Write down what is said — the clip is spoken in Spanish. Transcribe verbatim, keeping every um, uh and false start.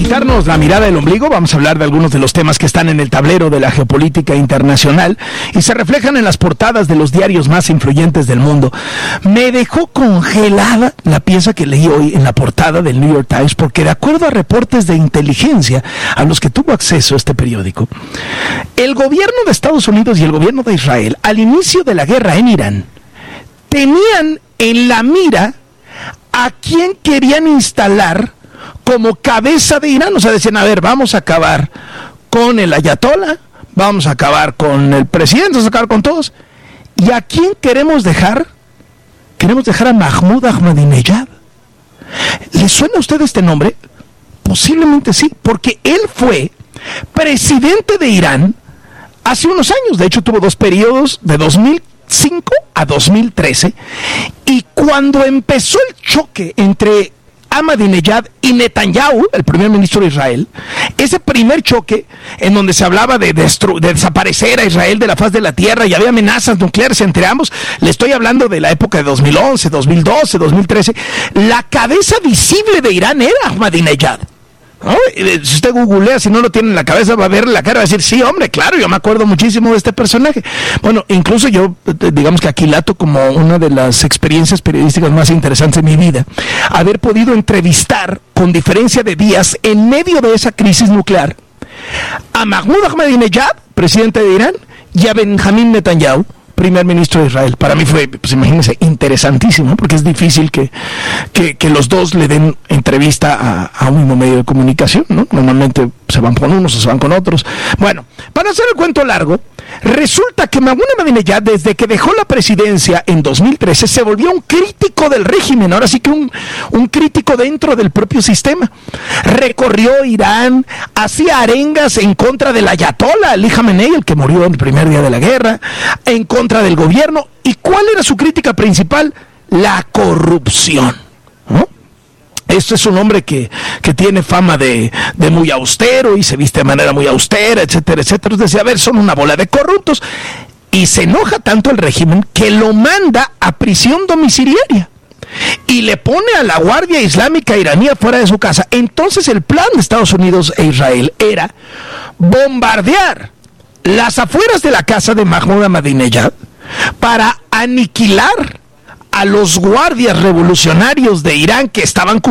quitarnos la mirada del ombligo, vamos a hablar de algunos de los temas que están en el tablero de la geopolítica internacional y se reflejan en las portadas de los diarios más influyentes del mundo. Me dejó congelada la pieza que leí hoy en la portada del New York Times, porque de acuerdo a reportes de inteligencia a los que tuvo acceso este periódico, el gobierno de Estados Unidos y el gobierno de Israel, al inicio de la guerra en Irán, tenían en la mira a quién querían instalar como cabeza de Irán. O sea, decían, a ver, vamos a acabar con el ayatollah, vamos a acabar con el presidente, vamos a acabar con todos. ¿Y a quién queremos dejar? Queremos dejar a Mahmoud Ahmadinejad. ¿Les suena a usted este nombre? Posiblemente sí, porque él fue presidente de Irán hace unos años. De hecho, tuvo dos periodos de dos mil cinco a dos mil trece, y cuando empezó el choque entre Ahmadinejad y Netanyahu, el primer ministro de Israel, ese primer choque en donde se hablaba de, destru- de desaparecer a Israel de la faz de la tierra y había amenazas nucleares entre ambos, le estoy hablando de la época de dos mil once, dos mil doce, dos mil trece, la cabeza visible de Irán era Ahmadinejad. ¿No? Si usted googlea, si no lo tiene en la cabeza, va a ver la cara, va a decir, sí, hombre, claro, yo me acuerdo muchísimo de este personaje. Bueno, incluso yo, digamos que aquilato como una de las experiencias periodísticas más interesantes de mi vida, haber podido entrevistar, con diferencia de días, en medio de esa crisis nuclear, a Mahmoud Ahmadinejad, presidente de Irán, y a Benjamín Netanyahu, primer ministro de Israel. Para mí fue, pues imagínense, interesantísimo, porque es difícil que, que, que los dos le den entrevista a, a un mismo medio de comunicación, ¿no? Normalmente se van con unos o se van con otros. Bueno, para hacer el cuento largo, resulta que Mahmoud Ahmadinejad, desde que dejó la presidencia en dos mil trece, se volvió un crítico del régimen, ahora sí que un, un crítico dentro del propio sistema. Recorrió Irán, hacía arengas en contra del ayatollah Ali Khamenei, el que murió en el primer día de la guerra, en contra del gobierno. ¿Y cuál era su crítica principal? La corrupción, ¿no? Este es un hombre que, que tiene fama de, de muy austero y se viste de manera muy austera, etcétera, etcétera. Entonces decía, a ver, son una bola de corruptos. Y se enoja tanto el régimen que lo manda a prisión domiciliaria y le pone a la Guardia Islámica iraní fuera de su casa. Entonces el plan de Estados Unidos e Israel era bombardear las afueras de la casa de Mahmoud Ahmadinejad para aniquilar a los guardias revolucionarios de Irán que estaban